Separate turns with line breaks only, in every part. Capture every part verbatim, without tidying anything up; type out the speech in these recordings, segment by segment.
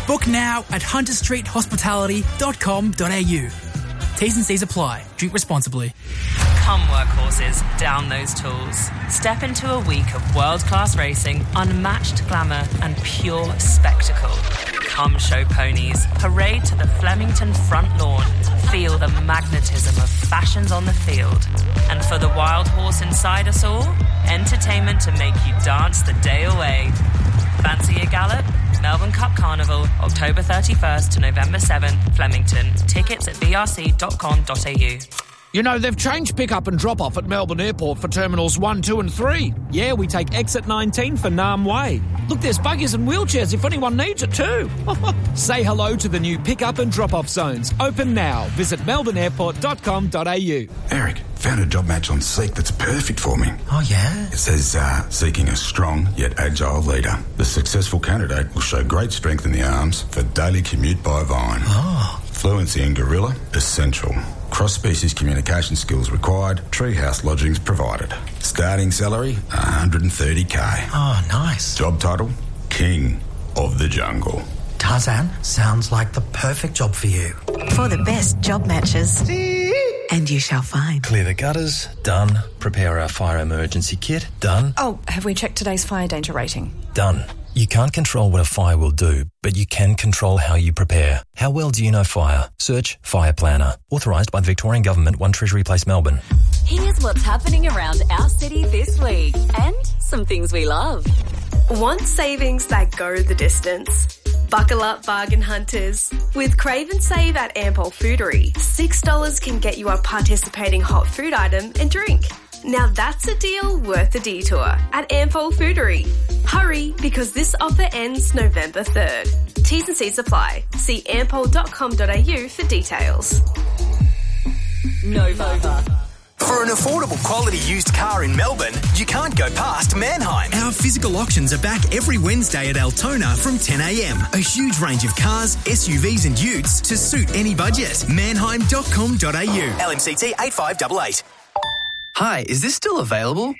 Book now at hunter street hospitality dot com dot a u. T's and C's apply. Drink responsibly.
Come workhorses, down those tools. Step into a week of world-class racing, unmatched glamour and pure spectacle. Come show ponies, parade to the Flemington front lawn, feel the magnetism of fashions on the field. And for the wild horse inside us all, entertainment to make you dance the day away. Fancy a gallop? Melbourne Cup Carnival, October thirty-first to November seventh, Flemington. Tickets at b r c dot com dot a u.
You know, they've changed pick-up and drop-off at Melbourne Airport for Terminals one, two and three. Yeah, we take exit nineteen for Nam Way. Look, there's buggies and wheelchairs if anyone needs it too. Say hello to the new pick-up and drop-off zones. Open now. Visit melbourne airport dot com dot a u.
Eric, found a job match on Seek that's perfect for me.
Oh, yeah?
It says, uh, seeking a strong yet agile leader. The successful candidate will show great strength in the arms for daily commute by Vine.
Oh.
Fluency in Gorilla, essential. Cross-species communication skills required. Treehouse lodgings provided. Starting salary, one hundred thirty k.
Oh, nice.
Job title, King of the Jungle.
Tarzan, sounds like the perfect job for you.
For the best job matches. And you shall find.
Clear the gutters, done. Prepare our fire emergency kit, done.
Oh, have we checked today's fire danger rating?
Done. You can't control what a fire will do, but you can control how you prepare. How well do you know fire? Search Fire Planner. Authorised by the Victorian Government, one Treasury Place, Melbourne.
Here's what's happening around our city this week and some things we love.
Want savings that go the distance? Buckle up, bargain hunters. With Crave and Save at Ampol Foodery, six dollars can get you a participating hot food item and drink. Now that's a deal worth the detour at Ampol Foodery. Hurry, because this offer ends November third. T's and C's apply. See ampol dot com dot a u for details.
Nova.
For an affordable quality used car in Melbourne, you can't go past Manheim.
Our physical auctions are back every Wednesday at Altona from ten a m. A huge range of cars, S U Vs and utes to suit any budget. manheim dot com dot a u.
L M C T eight five eight eight.
Hi, is this still available?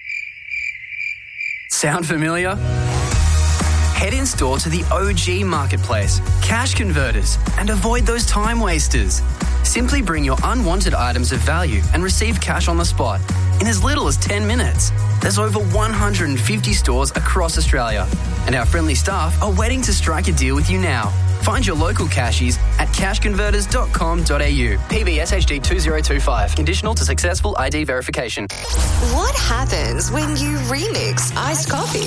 Sound familiar? Head in store to the O G Marketplace, Cash Converters, and avoid those time wasters. Simply bring your unwanted items of value and receive cash on the spot in as little as ten minutes. There's over one hundred fifty stores across Australia, and our friendly staff are waiting to strike a deal with you now. Find your local cashies at cash converters dot com dot a u. P B S H D two zero two five. Conditional to successful I D verification.
What happens when you remix iced coffee?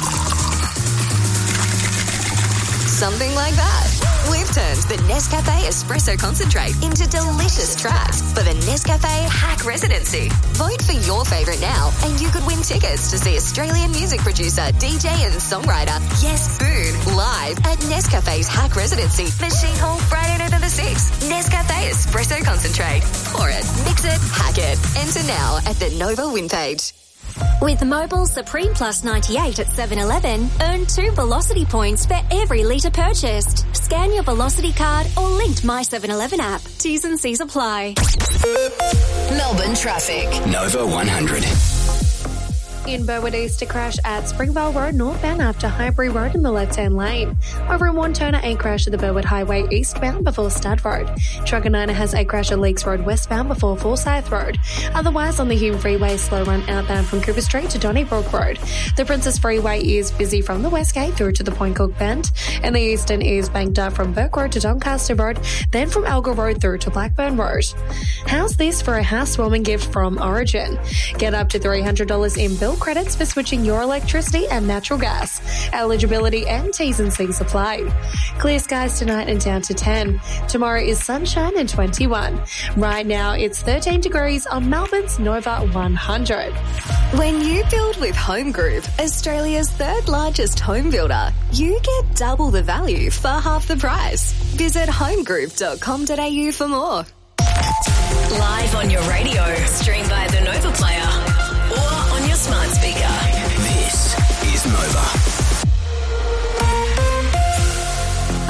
Something like that. We've turned the Nescafe Espresso Concentrate into delicious tracks for the Nescafe Hack Residency. Vote for your favourite now and you could win tickets to see Australian music producer, D J and songwriter Yes Spoon live at Nescafe's Hack Residency, Machine Hall, Friday, November sixth. Nescafe Espresso Concentrate. Pour it, mix it, hack it. Enter now at the Nova win page.
With Mobile Supreme Plus ninety-eight at seven eleven, earn two Velocity points for every litre purchased. Scan your Velocity card or linked My seven eleven app. T's and C's apply.
Melbourne traffic.
Nova one hundred.
In Burwood East, a crash at Springvale Road northbound after Highbury Road in the left-hand lane. Over in Warren-Turner, a crash at the Burwood Highway eastbound before Stud Road. Trucker Niner has a crash at Leaks Road westbound before Forsyth Road. Otherwise, on the Hume Freeway, slow run outbound from Cooper Street to Donnybrook Road. The Princess Freeway is busy from the West Gate through to the Point Cook Bend, and the Eastern is banked up from Burke Road to Doncaster Road, then from Alga Road through to Blackburn Road. How's this for a housewarming gift from Origin? Get up to three hundred dollars in bill credits for switching your electricity and natural gas. Eligibility and T's and C's apply. Clear skies tonight and down to ten. Tomorrow is sunshine and twenty-one. Right now it's thirteen degrees on Melbourne's Nova one hundred.
When you build with Home Group, Australia's third largest home builder, you get double the value for half the price. Visit home group dot com dot a u for more.
Live on your radio, stream by the Nova Player, or on your smart speaker.
This is Nova.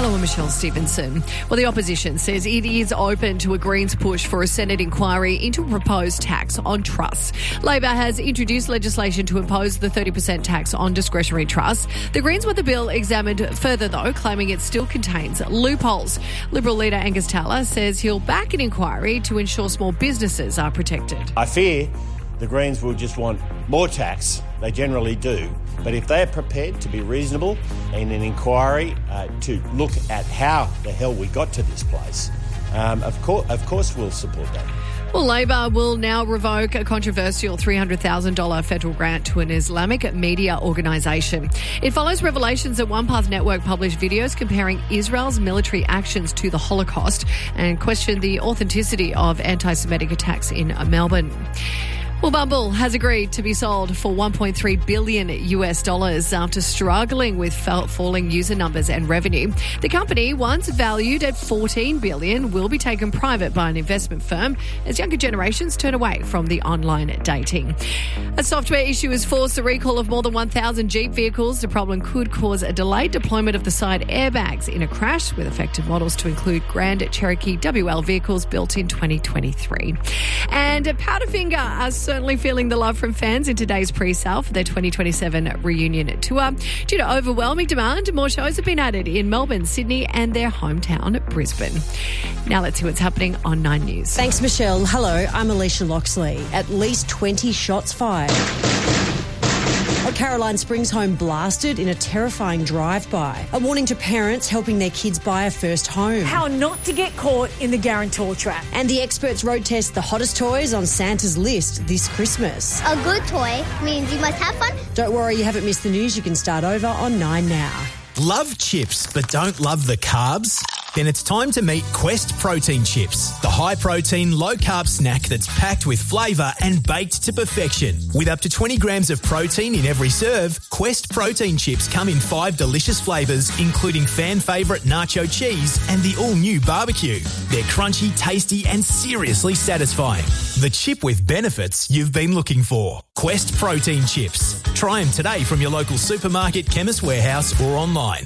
Hello, I'm Michelle Stevenson. Well, the opposition says it is open to a Greens push for a Senate inquiry into a proposed tax on trusts. Labor has introduced legislation to impose the thirty percent tax on discretionary trusts. The Greens want the bill examined further, though, claiming it still contains loopholes. Liberal leader Angus Taylor says he'll back an inquiry to ensure small businesses are protected.
I fear the Greens will just want more tax. They generally do. But if they're prepared to be reasonable in an inquiry uh, to look at how the hell we got to this place, um, of, course, of course we'll support that.
Well, Labor will now revoke a controversial three hundred thousand dollars federal grant to an Islamic media organisation. It follows revelations that One Path Network published videos comparing Israel's military actions to the Holocaust and questioned the authenticity of anti-Semitic attacks in Melbourne. Well, Bumble has agreed to be sold for one point three billion U S dollars after struggling with falling user numbers and revenue. The company, once valued at fourteen billion dollars, will be taken private by an investment firm as younger generations turn away from the online dating. A software issue has forced the recall of more than one thousand Jeep vehicles. The problem could cause a delayed deployment of the side airbags in a crash, with affected models to include Grand Cherokee W L vehicles built in twenty twenty-three. And Powderfinger are certainly feeling the love from fans in today's pre-sale for their twenty twenty-seven reunion tour. Due to overwhelming demand, more shows have been added in Melbourne, Sydney and their hometown, Brisbane. Now let's see what's happening on Nine News.
Thanks, Michelle. Hello, I'm Alicia Loxley. At least twenty shots fired. A Caroline Springs home blasted in a terrifying drive-by. A warning to parents helping their kids buy a first home.
How not to get caught in the guarantor trap.
And the experts road test the hottest toys on Santa's list this Christmas.
A good toy means you must have fun.
Don't worry, you haven't missed the news. You can start over on Nine now.
Love chips but don't love the carbs? Then it's time to meet Quest Protein Chips, the high-protein, low-carb snack that's packed with flavour and baked to perfection. With up to twenty grams of protein in every serve, Quest Protein Chips come in five delicious flavours, including fan favourite nacho cheese and the all-new barbecue. They're crunchy, tasty and seriously satisfying. The chip with benefits you've been looking for. Quest Protein Chips. Try them today from your local supermarket, Chemist Warehouse or online.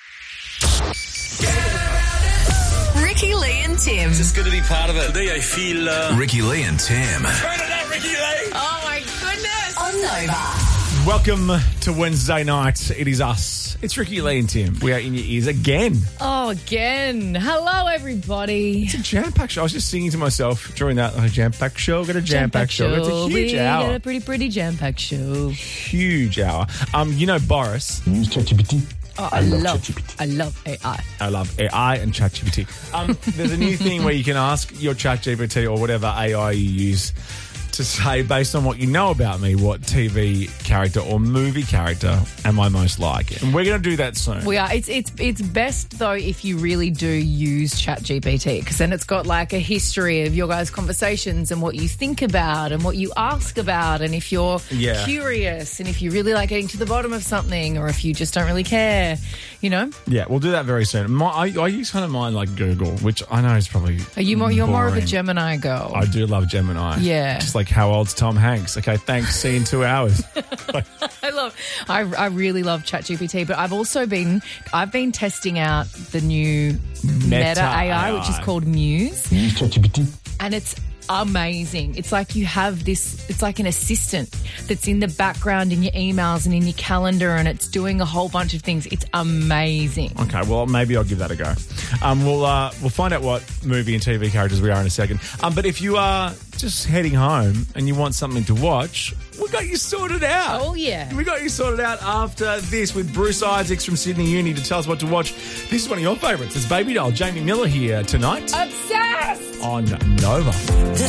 Ricky Lee and Tim.
Just good to be part of it. Today I feel... Uh...
Ricky Lee and Tim.
Turn it up, Ricky Lee.
Oh, my goodness. On Nova.
Welcome to Wednesday night. It is us. It's Ricky Lee and Tim. We are in your ears again.
Oh, again. Hello, everybody.
It's a jam-packed show. I was just singing to myself during that oh, jam-packed show. Got a jam-packed show. It's a huge
we
hour.
got a pretty, pretty jam-packed show.
Huge hour. Um, you know Boris.
ChatGPT.
Oh, I, I love, love ChatGPT. I love A I.
I love A I and ChatGPT. Um, there's a new thing where you can ask your ChatGPT or whatever A I you use to say, based on what you know about me, what T V character or movie character am I most like? And we're going to do that soon.
We are. It's it's it's best, though, if you really do use ChatGPT, because then it's got like a history of your guys' conversations and what you think about and what you ask about, and if you're
yeah.
curious and if you really like getting to the bottom of something, or if you just don't really care, you know?
Yeah, we'll do that very soon. My, I, I use kind of mine like Google, which I know is probably
Are you more, You're
boring.
more of a Gemini girl.
I do love Gemini.
Yeah.
Just like how old's Tom Hanks? Okay, thanks. See you in two hours.
I love, I, I really love ChatGPT, but I've also been, I've been testing out the new Meta, Meta A I, A I, which is called Muse.
ChatGPT.
And it's amazing. It's like you have this, it's like an assistant that's in the background in your emails and in your calendar, and it's doing a whole bunch of things. It's amazing.
Okay, well, maybe I'll give that a go. Um, we'll uh, we'll find out what movie and T V characters we are in a second. Um, but if you are just heading home and you want something to watch, we got you sorted out.
Oh, yeah.
We got you sorted out after this with Bruce Isaacs from Sydney Uni to tell us what to watch. This is one of your favourites. It's Baby Doll. Jamie Miller here tonight.
Obsessed!
On Nova.
The